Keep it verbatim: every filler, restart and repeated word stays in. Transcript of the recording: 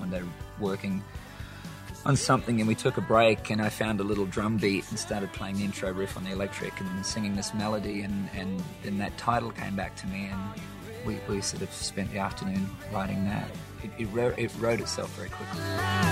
one day working on something, and we took a break, and I found a little drum beat and started playing the intro riff on the electric and singing this melody, and, and then that title came back to me, and we, we sort of spent the afternoon writing that. It, it, wrote, it wrote itself very quickly.